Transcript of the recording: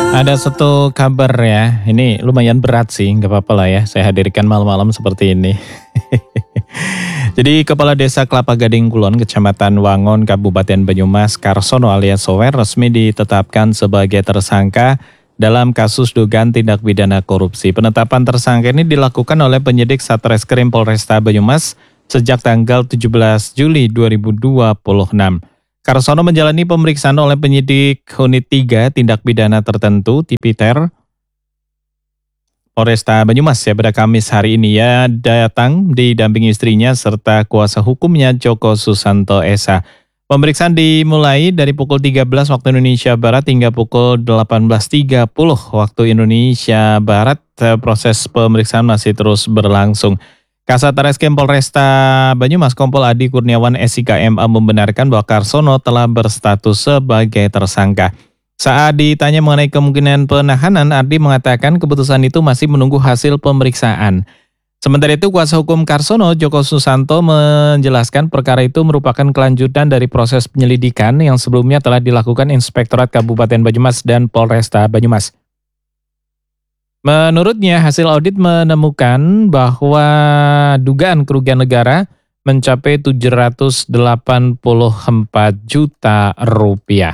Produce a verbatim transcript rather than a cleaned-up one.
Ada satu kabar ya, ini lumayan berat sih, nggak apa-apa lah ya, saya hadirkan malam-malam seperti ini. Jadi Kepala Desa Kelapa Gading Kulon, Kecamatan Wangon, Kabupaten Banyumas, Karsono alias Sower resmi ditetapkan sebagai tersangka dalam kasus dugaan tindak pidana korupsi. Penetapan tersangka ini dilakukan oleh penyidik Satreskrim Polresta Banyumas sejak tanggal tujuh belas Juli dua ribu dua puluh enam. Karsono menjalani pemeriksaan oleh penyidik Unit tiga Tindak Pidana Tertentu Tipiter Polresta Banyumas ya pada Kamis hari ini ya datang didampingi istrinya serta kuasa hukumnya Joko Susanto Esa. Pemeriksaan dimulai dari pukul tiga belas waktu Indonesia Barat hingga pukul delapan belas tiga puluh waktu Indonesia Barat. Proses pemeriksaan masih terus berlangsung. Kasat Reskrim Polresta Banyumas Kompol Adi Kurniawan S I K M A membenarkan bahwa Karsono telah berstatus sebagai tersangka. Saat ditanya mengenai kemungkinan penahanan, Adi mengatakan keputusan itu masih menunggu hasil pemeriksaan. Sementara itu, kuasa hukum Karsono, Joko Susanto, menjelaskan perkara itu merupakan kelanjutan dari proses penyelidikan yang sebelumnya telah dilakukan Inspektorat Kabupaten Banyumas dan Polresta Banyumas. Menurutnya, hasil audit menemukan bahwa dugaan kerugian negara mencapai tujuh ratus delapan puluh empat juta rupiah.